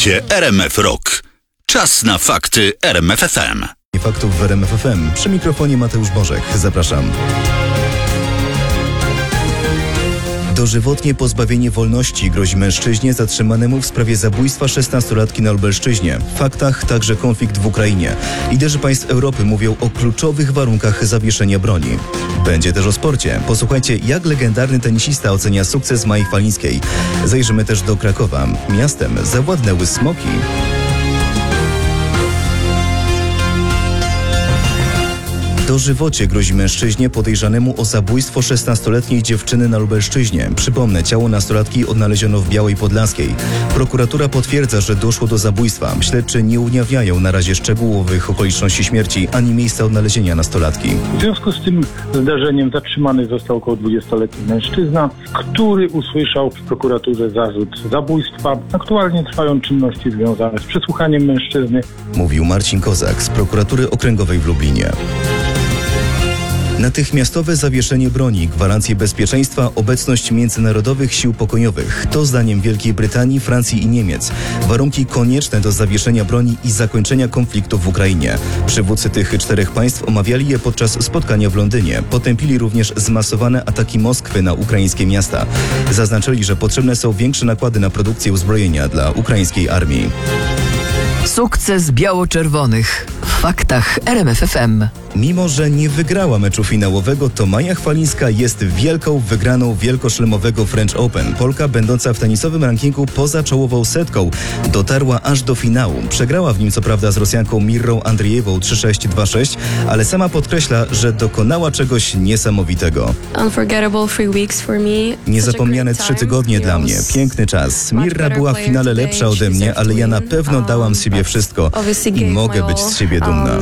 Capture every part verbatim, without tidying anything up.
Słuchacie R M F Rock. Czas na fakty R M F F M. Faktów w R M F F M. Przy mikrofonie Mateusz Bożek. Zapraszam. Dożywotnie pozbawienie wolności grozi mężczyźnie zatrzymanemu w sprawie zabójstwa szesnastolatki na Lubelszczyźnie. W faktach także konflikt w Ukrainie. Liderzy państw Europy mówią o kluczowych warunkach zawieszenia broni. Będzie też o sporcie. Posłuchajcie, jak legendarny tenisista ocenia sukces Mai Chwalińskiej. Zajrzymy też do Krakowa. Miastem zawładnęły smoki. Dożywocie grozi mężczyźnie podejrzanemu o zabójstwo szesnastoletniej dziewczyny na Lubelszczyźnie. Przypomnę, ciało nastolatki odnaleziono w Białej Podlaskiej. Prokuratura potwierdza, że doszło do zabójstwa. Śledczy nie ujawniają na razie szczegółowych okoliczności śmierci ani miejsca odnalezienia nastolatki. W związku z tym zdarzeniem zatrzymany został około dwudziestoletni mężczyzna, który usłyszał w prokuraturze zarzut zabójstwa. Aktualnie trwają czynności związane z przesłuchaniem mężczyzny. Mówił Marcin Kozak z prokuratury okręgowej w Lublinie. Natychmiastowe zawieszenie broni, gwarancje bezpieczeństwa, obecność międzynarodowych sił pokojowych. To zdaniem Wielkiej Brytanii, Francji i Niemiec warunki konieczne do zawieszenia broni i zakończenia konfliktu w Ukrainie. Przywódcy tych czterech państw omawiali je podczas spotkania w Londynie. Potępili również zmasowane ataki Moskwy na ukraińskie miasta. Zaznaczyli, że potrzebne są większe nakłady na produkcję uzbrojenia dla ukraińskiej armii. Sukces biało-czerwonych. W faktach R M F F M. Mimo że nie wygrała meczu finałowego, to Maja Chwalińska jest wielką wygraną wielkoszlemowego French Open. Polka, będąca w tenisowym rankingu poza czołową setką, dotarła aż do finału. Przegrała w nim co prawda z Rosjanką Mirrą Andriejewą trzy sześć dwa sześć, ale sama podkreśla, że dokonała czegoś niesamowitego. Niezapomniane trzy tygodnie dla mnie. Piękny czas. Mirra była w finale lepsza ode mnie, ale ja na pewno dałam z siebie wszystko i mogę być z siebie dumna.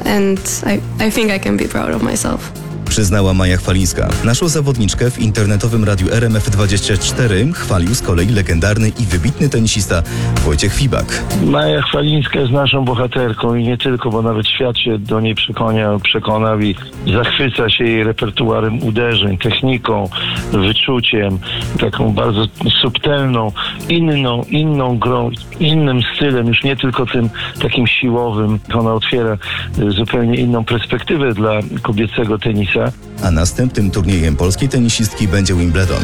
I think I can be proud of myself. Przyznała Maja Chwalińska. Naszą zawodniczkę w internetowym radiu R M F dwadzieścia cztery chwalił z kolei legendarny i wybitny tenisista Wojciech Fibak. Maja Chwalińska jest naszą bohaterką i nie tylko, bo nawet świat się do niej przekonał, przekonał i zachwyca się jej repertuarem uderzeń, techniką, wyczuciem, taką bardzo subtelną, inną, inną grą, innym stylem, już nie tylko tym takim siłowym. Ona otwiera zupełnie inną perspektywę dla kobiecego tenisa. A następnym turniejem polskiej tenisistki będzie Wimbledon.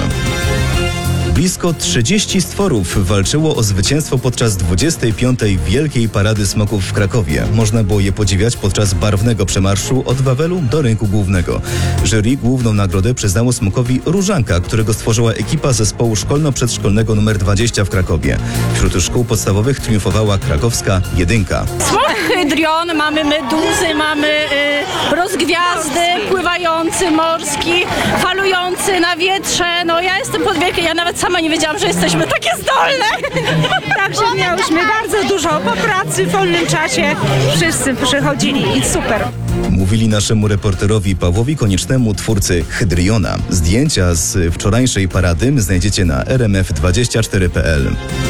Blisko trzydzieści stworów walczyło o zwycięstwo podczas dwudziestej piątej Wielkiej Parady Smoków w Krakowie. Można było je podziwiać podczas barwnego przemarszu od Wawelu do Rynku Głównego. Jury główną nagrodę przyznało smokowi Różanka, którego stworzyła ekipa zespołu szkolno-przedszkolnego numer dwadzieścia w Krakowie. Wśród szkół podstawowych triumfowała krakowska jedynka. Smok hydrion, mamy meduzy, mamy y, rozgwiazdy, pływający, morski, falujący na wietrze. No ja jestem pod wielkie, ja nawet sama nie wiedziałam, że jesteśmy takie zdolne. Także miałyśmy bardzo dużo po pracy, w wolnym czasie. Wszyscy przychodzili i super. Mówili naszemu reporterowi Pawłowi Koniecznemu twórcy Hydriona. Zdjęcia z wczorajszej parady znajdziecie na r m f dwadzieścia cztery kropka p l.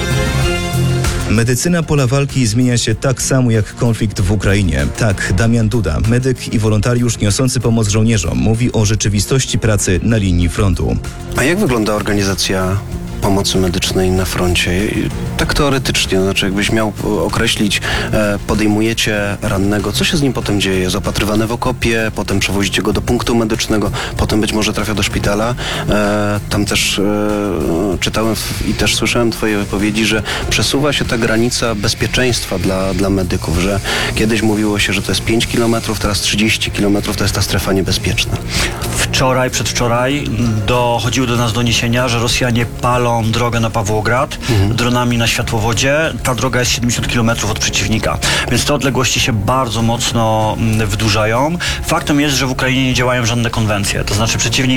Medycyna pola walki zmienia się tak samo jak konflikt w Ukrainie. Tak, Damian Duda, medyk i wolontariusz niosący pomoc żołnierzom, mówi o rzeczywistości pracy na linii frontu. A jak wygląda organizacja pomocy medycznej na froncie? Tak teoretycznie, to znaczy jakbyś miał określić, podejmujecie rannego, co się z nim potem dzieje? Jest opatrywany w okopie, potem przewozicie go do punktu medycznego, potem być może trafia do szpitala. Tam też czytałem i też słyszałem twoje wypowiedzi, że przesuwa się ta granica bezpieczeństwa dla, dla medyków, że kiedyś mówiło się, że to jest pięć kilometrów, teraz trzydzieści kilometrów to jest ta strefa niebezpieczna. Wczoraj, przedwczoraj dochodziły do nas doniesienia, że Rosjanie palą drogę na Pawłograd mhm. dronami na światłowodzie. Ta droga jest siedemdziesiąt kilometrów od przeciwnika, więc te odległości się bardzo mocno wydłużają. Faktem jest, że w Ukrainie nie działają żadne konwencje, to znaczy przeciwnik